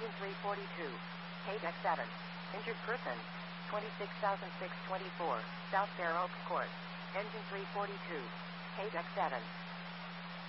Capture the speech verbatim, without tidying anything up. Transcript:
Engine three forty-two. K deck seven. Injured person. twenty-six thousand six hundred twenty-four. South Fair Oaks Court. Engine three forty-two. K deck seven.